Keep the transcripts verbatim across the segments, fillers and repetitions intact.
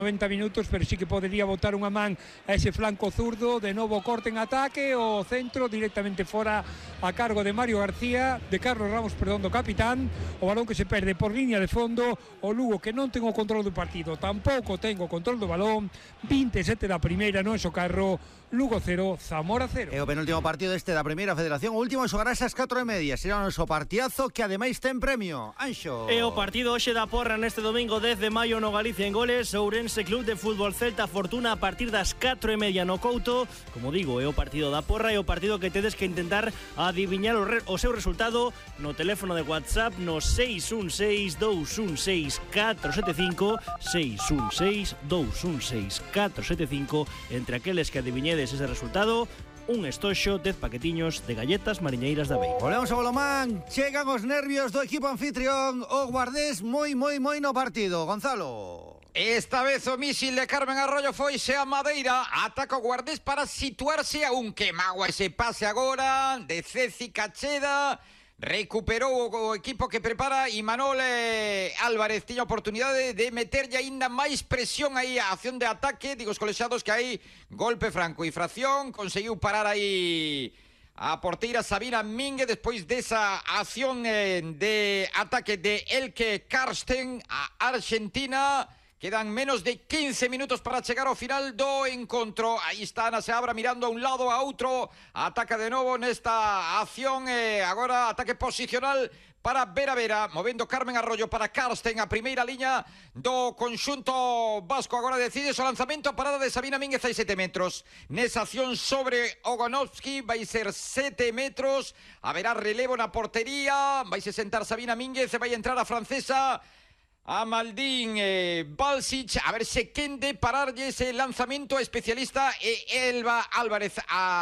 noventa minutos, pero sí que podería botar unha man a ese flanco zurdo. De novo corte en ataque, o centro directamente fora a cargo de Mario García, de Carlos Ramos, perdón, do capitán. O balón que se perde por línea de fondo. O Lugo, que non ten o control do partido, tampouco ten o control do balón. vinte e sete da primeira no Ensocarro. Lugo cero, Zamora cero. É o penúltimo partido este da Primeira Federación. O último xogará esas catro e media. Será o noso partidazo que ademais ten premio. Anxo. É o partido hoxe da porra neste domingo dez de maio no Galicia en Goles. Ourense Club de Fútbol Celta Fortuna a partir das catro e media no Couto. Como digo, é o partido da porra. É o partido que tedes que intentar adiviñar o, re, o seu resultado no teléfono de WhatsApp no seis un seis, dous un seis, catro sete cinco, seis un seis, dous un seis, catro sete cinco. Entre aqueles que adiviñedes ese resultado, un estoxo, dez paquetiños de galletas mariñeiras da Beiba. Volvemos ao Bolomán. Chegan os nervios do equipo anfitrión. O Guardés moi, moi, moi no partido. Gonzalo. Esta vez o mísil de Carmen Arroyo foise a Madeira. Ataca o Guardés para situarse a un que magua ese pase agora de Ceci Cacheda. Recuperou o equipo que prepara Imanol eh, Álvarez. Tiña oportunidade de meterlle aínda máis presión aí a acción de ataque. Digo os colexiados que hai golpe franco e fracción. Conseguiu parar aí a porteira Sabina Mínguez despois desa acción eh, de ataque de Elke Karsten a Argentina. Quedan menos de quince minutos para chegar ao final do encontro. Aí está Ana Seabra mirando a un lado a outro. Ataca de novo nesta acción. Eh, agora ataque posicional para Vera Vera. Movendo Carmen Arroyo para Karsten. A primeira liña do conxunto vasco. Agora decide o lanzamento. A parada de Sabina Mínguez hai sete metros. Nesa acción sobre Ogonovski vai ser sete metros. Haberá relevo na portería. Vai se sentar Sabina Mínguez e vai entrar a francesa a Maldín eh, Balsic, a ver se quen de pararlle ese lanzamento especialista e Elba Álvarez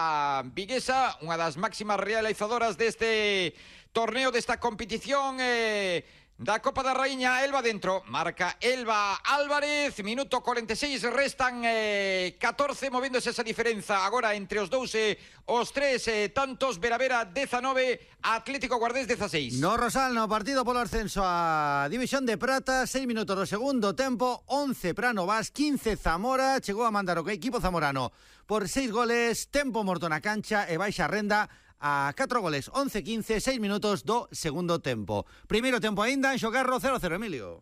a viguesa, unha das máximas realizadoras deste torneo, desta competición eh, da Copa da Raíña. Elba dentro, marca Elba Álvarez, minuto cuarenta e seis, restan eh, catorce, movéndose esa diferenza agora entre os dous e os tres eh, tantos. Vera Vera dezanove, Atlético Guardés dezaseis. No Rosal, no partido polo ascenso a División de Prata, seis minutos do segundo tempo, once para Novas, quince Zamora. Chegou a mandar o equipo zamorano por seis goles, tempo morto na cancha e baixa renda a catro goles, once quince, seis minutos do segundo tempo. Primeiro tempo aínda en Xogarro cero cero, Emilio.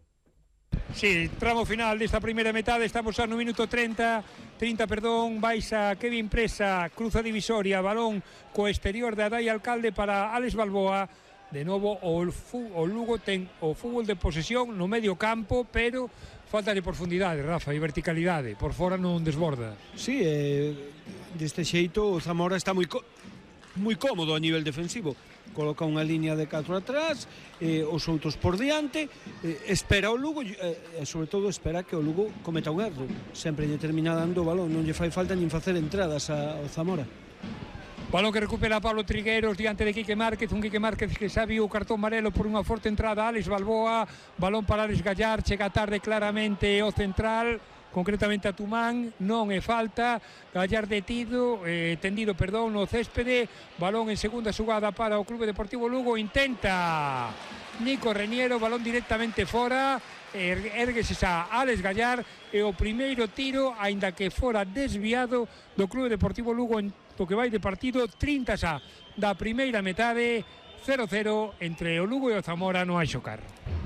Sí, tramo final desta primeira metade. Estamos xa no minuto treinta, trinta, perdón. Baixa Kevin Presa, cruza divisoria, balón co exterior de Adai Alcalde para Alex Balboa. De novo o, o Lugo ten o fútbol de posesión no medio campo, pero falta de profundidade, Rafa, e verticalidade. Por fora non desborda. Sí, eh, deste xeito o Zamora está moi co moi cómodo a nivel defensivo, coloca unha línea de catro atrás, eh, os outros por diante, eh, espera o Lugo e eh, sobre todo espera que o Lugo cometa un erro, sempre lle termina dando o balón, non lle fai falta nin facer entradas ao Zamora. Balón que recupera Pablo Trigueros diante de Quique Márquez, un Quique Márquez que xa viu o cartón amarelo por unha forte entrada. Alex Balboa, balón para Alex Gallar, chega tarde claramente o central, concretamente a Tumán, non é falta. Gallar detido, eh, tendido, perdón, no céspede. Balón en segunda xugada para o Clube Deportivo Lugo. Intenta Nico Reñero, balón directamente fora. Er, erguese xa Alex Gallar e o primeiro tiro, aínda que fora desviado, do Clube Deportivo Lugo en to que vai de partido. Trinta xa da primeira metade, cero cero entre o Lugo e o Zamora no Aixocar.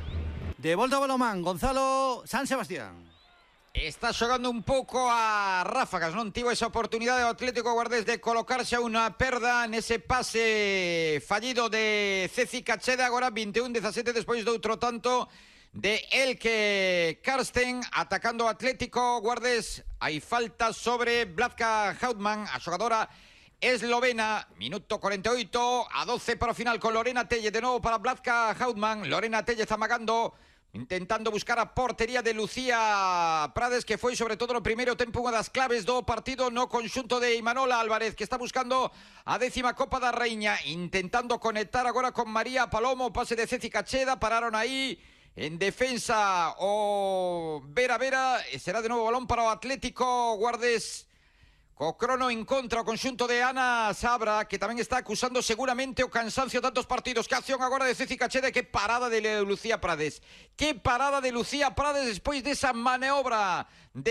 De volta ao Balomán, Gonzalo San Sebastián. Está xogando un pouco a ráfagas, non tivo esa oportunidade o Atlético Guardés de colocarse a unha perda nese pase fallido de Ceci Cacheda. Agora vinte e un dezasete despois de outro tanto de Elke Karsten atacando o Atlético Guardés. Hai falta sobre Blavka Hautman, a xogadora eslovena. Minuto cuarenta e oito, a doce para o final con Lorena Telle. De novo para Blavka Hautman. Lorena Telle zamagando, intentando buscar a portería de Lucía Prades, que foi sobre todo no primeiro tempo unha das claves do partido no conxunto de Imanol Álvarez, que está buscando a décima Copa da Raíña, intentando conectar agora con María Palomo. Pase de Ceci Cacheda, pararon aí en defensa o Vera Vera, e será de novo balón para o Atlético Guardés Co crono en contra o conxunto de Ana Sabra, que tamén está acusando seguramente o cansancio de tantos partidos. Que acción agora de Ceci Cacheda, que parada de Lucía Prades. Que parada de Lucía Prades despois desa maniobra de